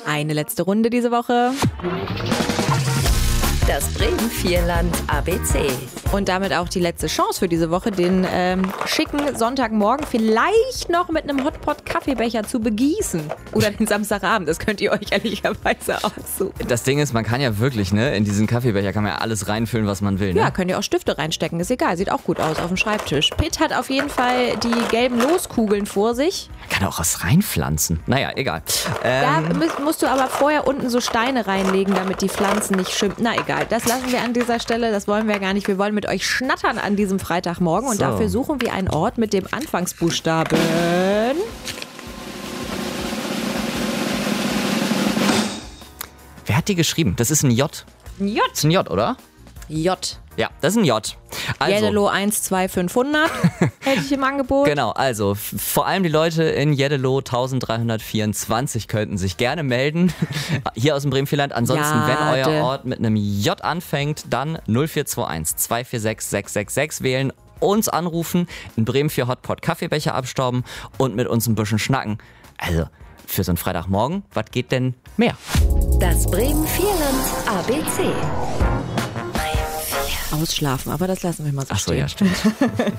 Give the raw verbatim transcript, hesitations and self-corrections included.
Eine letzte Runde diese Woche. Das Bremen-Vierland A B C. Und damit auch die letzte Chance für diese Woche, den ähm, schicken Sonntagmorgen vielleicht noch mit einem Hotpot-Kaffeebecher zu begießen. Oder den Samstagabend, das könnt ihr euch ehrlicherweise aussuchen. Das Ding ist, man kann ja wirklich, ne, in diesen Kaffeebecher kann man ja alles reinfüllen, was man will, ne? Ja, könnt ihr auch Stifte reinstecken, ist egal, sieht auch gut aus auf dem Schreibtisch. Pitt hat auf jeden Fall die gelben Loskugeln vor sich. Kann auch was reinpflanzen. Naja, egal. Da Ähm, mu- musst du aber vorher unten so Steine reinlegen, damit die Pflanzen nicht schimpfen. Na egal, das lassen wir an dieser Stelle, das wollen wir gar nicht. Wir wollen mit euch schnattern an diesem Freitagmorgen und So. dafür suchen wir einen Ort mit dem Anfangsbuchstaben. wer hat die geschrieben? Das ist ein J. J. Das ist ein J, oder? J. Ja, das ist ein J. Also, Jeddelo eins zwei fünfhundert hätte ich im Angebot. genau, also f- vor allem die Leute in Jeddelo dreizehnhundertvierundzwanzig könnten sich gerne melden. Hier aus dem Bremen-Vierland. Ansonsten, Ja, wenn euer de- Ort mit einem J anfängt, dann null vier zwei eins zwei vier sechs sechs sechs sechs wählen, uns anrufen, in Bremen für Hotpot Kaffeebecher abstauben und mit uns ein bisschen schnacken. Also, für so einen Freitagmorgen, was geht denn mehr? Das Bremen-Vierland A B C. Ausschlafen, aber das lassen wir mal so Ach so, stehen. ja, stimmt.